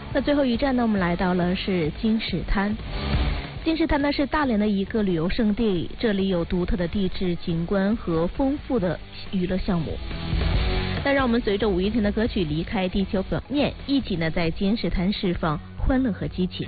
那最后一站呢，我们来到了是金石滩。金石滩呢是大连的一个旅游胜地，这里有独特的地质景观和丰富的娱乐项目。那让我们随着五月天的歌曲离开地球表面，一起呢在金石滩释放欢乐和激情。